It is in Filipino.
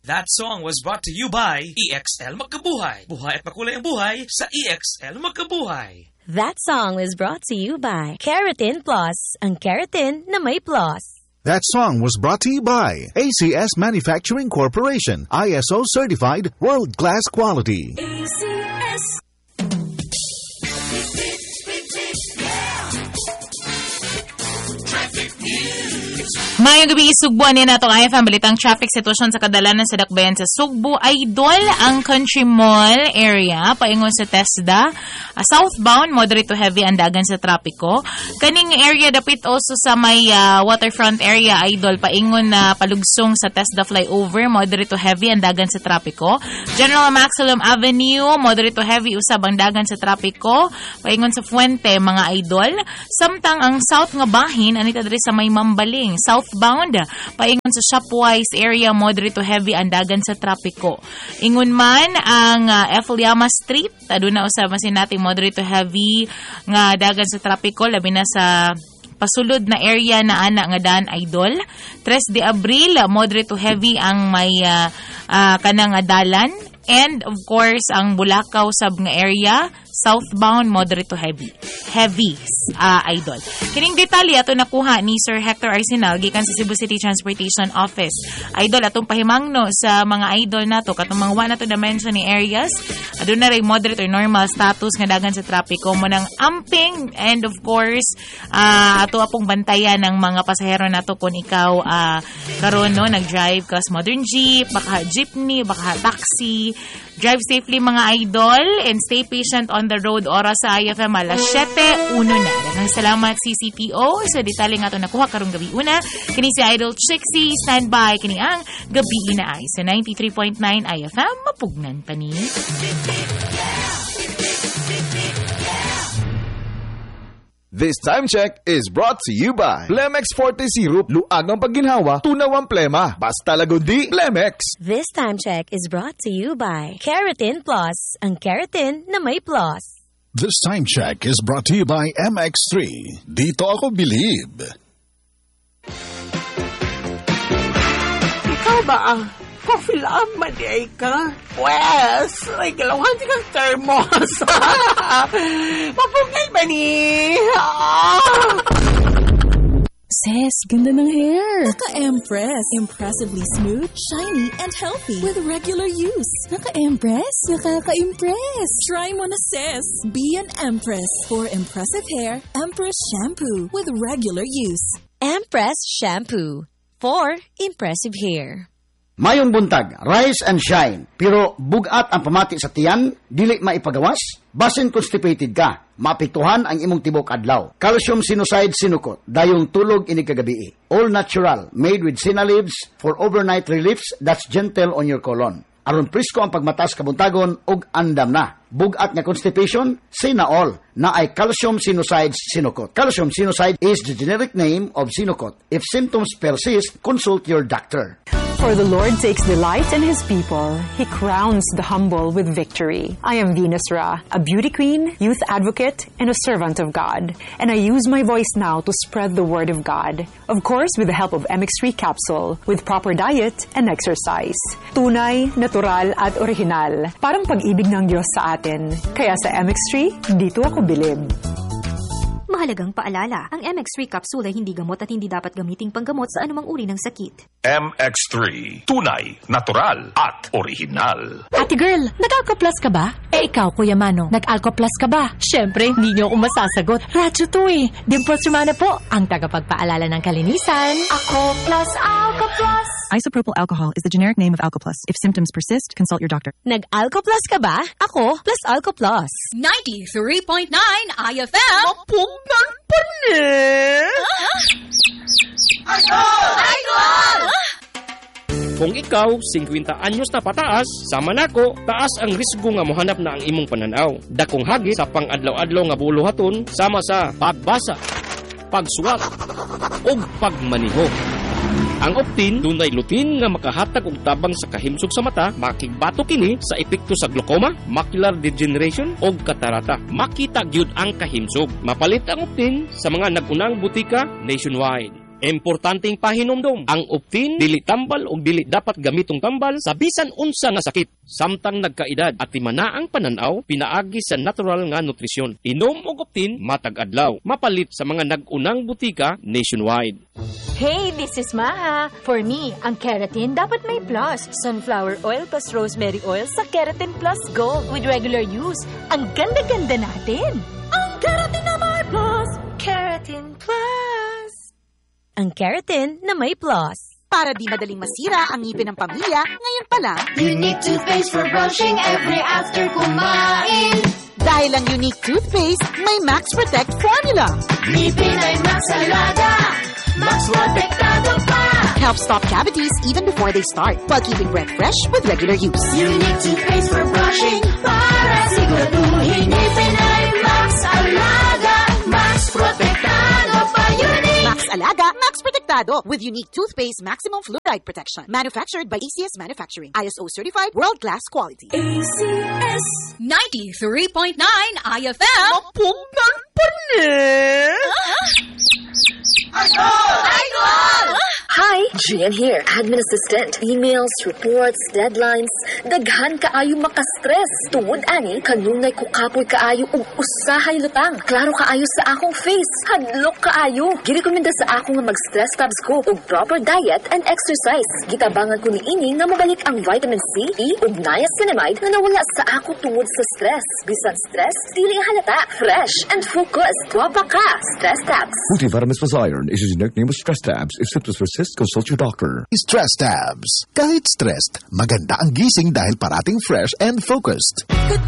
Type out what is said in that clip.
That song was brought to you by EXL Magkabuhay. Buhay at makulay ang buhay sa EXL Magkabuhay. That song was brought to you by Keratin Plus, ang keratin na may plus. That song was brought to you by ACS Manufacturing Corporation, ISO certified, world-class quality. ACS. Mayong gabi isugbuan niya natong IFM balitang traffic situation sa kadalanan sa dakbayan sa Sugbo. Idol ang Country Mall area paingon sa TESDA. Southbound moderate to heavy ang dagan sa trapiko. Kaning area dapit also sa may waterfront area Idol paingon na palugsong sa TESDA flyover moderate to heavy ang dagan sa trapiko. General Maximum Avenue moderate to heavy usab ang dagan sa trapiko paingon sa Fuente mga Idol. Samtang ang south nga bahin anita diri sa may Mambaling southbound paingon sa Shopwise area moderate to heavy ang dagan sa trapiko. Ingon man ang F. Llama Street aduna usab masin natin moderate to heavy nga dagan sa trapiko labi na sa pasulod na area na ana nga daan Idol. 3 de Abril moderate to heavy ang may kanang dalan. And of course, ang Bulacau sab nga area, southbound moderate to heavy. Idol. Kining detalye ato nakuha ni Sir Hector Arsenal gikan sa Cebu City Transportation Office. Idol atong pahimangno sa mga idol nato katong mga wa nato dimension ni areas. Aduna ray moderate or normal status nga dagan sa trapiko mo nang amping and of course ato apong bantayan ng mga pasahero nato kung ikaw karon no nag-drive ka sa modern jeep, baka jeepney, baka taxi. Drive safely mga idol and stay patient on the road. Oras sa IFM alas 7:01 na. Daghang salamat CCTO sa detalye nga ito nakuha karong gabi una. Kini si Idol Trixie, standby kini ang gabi na ay sa 93.9 IFM. Mapugnan pa ni. This time check is brought to you by Plemex Forte Syrup. Luag ang pagginhawa, tunaw ang plema. Basta lagundi, Plemex. This time check is brought to you by Keratin Plus, ang keratin na may plus. This time check is brought to you by MX3. Dito ako believe. Ikaw ba ang coffee laman di ka? Pwes, ay galawan di kang thermos. Mapugnay ba ni? Sis, ganda ng hair. Naka-Empress. Impressively smooth, shiny, and healthy. With regular use. Naka-Empress. Nakaka-impress. Try mo na, sis. Be an Empress. For impressive hair, Empress Shampoo. With regular use. Empress Shampoo. For impressive hair. Mayong buntag, rise and shine, pero bugat ang pamati sa tiyan, dili maipagawas, basin constipated ka, maapektuhan ang imong tibok adlaw. Calcium Sinucide Sinukot, dayong tulog inig kagabi. All natural, made with sina leaves for overnight reliefs that's gentle on your colon. Aron presko ang pagmatas kabuntagon ug andam na. Bugat nga constipation, Sina All, na ay Calcium Sinucide Sinukot. Calcium Sinucide is the generic name of Sinukot. If symptoms persist, consult your doctor. For the Lord takes delight in His people. He crowns the humble with victory. I am Venus Ra, a beauty queen, youth advocate, and a servant of God. And I use my voice now to spread the word of God. Of course, with the help of MX3 capsule, with proper diet and exercise. Tunay, natural, at original. Parang pag-ibig ng Diyos sa atin. Kaya sa MX3, dito ako bilib. Mahalagang paalala, ang MX3 capsule ay hindi gamot at hindi dapat gamiting panggamot sa anumang uri ng sakit. MX3, tunay, natural, at original. Ate girl, nag-Alcoplas ka ba? Ikaw, Kuya Mano, nag-Alcoplas ka ba? Siyempre, hindi niyo ako masasagot. Radyo to eh. Dimples Romana po, ang tagapagpaalala ng kalinisan. Alcoplas, Alcoplas. Isopropyl alcohol is the generic name of Alcoplas. If symptoms persist, consult your doctor. Nag-Alcoplas ka ba? Ako, plus Alcoplas. 93.9 IFM. Mapugnan pa ni. Kung ikaw, 50 anyos na pataas, sama nako, taas ang risgo nga mohanap na ang imong pananaw. Dakong hagit sa pang-adlaw-adlaw nga buluhaton, sama sa pagbasa, pagsuwat, o pagmaniho. Ang Optin, dunay lutin nga makahatag og tabang sa kahimsog sa mata, makigbato kini sa epekto sa glaucoma, macular degeneration o katarata. Makita gyud ang kahimsog. Mapalit ang Optin sa mga nagunang butika nationwide. Importanteng pahinomdom, ang Optin dili tambal o dili dapat gamitong tambal sa bisan unsa nga sakit. Samtang nagkaedad at timana ang pananaw, pinaagi sa natural nga nutrisyon. Inom og Optin matag adlaw, mapalit sa mga nag-unang butika nationwide. Hey, this is Maha. For me, ang keratin dapat may plus. Sunflower oil plus rosemary oil sa Keratin Plus Gold with regular use. Ang ganda-ganda natin. Ang keratin na may plus. Keratin Plus. Ang keratin na may plus. Para di madaling masira ang ngipin ng pamilya, ngayon pa lang, Unique toothpaste for brushing every after kumain. Dahil ang Unique toothpaste, may Max Protect formula. Ngipin ay Max Alaga, Max Protektado pa. Helps stop cavities even before they start, while keeping breath fresh with regular use. Unique toothpaste for brushing, para siguraduhin ngipin ay Max Alaga, Max Protektado pa. Unique Max Alaga, Max Protektado with Unique toothpaste maximum fluoride protection. Manufactured by ACS Manufacturing. ISO certified world-class quality. ACS 93.9 IFM. Mapugnan pa ni! Hi, Gian here, admin assistant. Emails, reports, deadlines, daghan kaayo maka-stress. Tungod ani, kanunay ko kapoy kaayo ug usahay lutang. Klaro kaayo sa akong face. Hadlok kaayo. Girekomenda sa ako nga mag-stress tabs ko ug proper diet and exercise. Gitabangan ko ni ini nga mabalik ang vitamin C, E ug niacinamide nga nawala sa ako tungod sa stress. Bisan stress, dili halata, fresh and focused. Guwapa ka, stress tabs. Multivitamins plus iron is a generic name of Stress Tabs. If symptoms persist, consult your doctor. Stress Tabs. Kahit stressed, maganda ang gising dahil parating fresh and focused. Goodbye.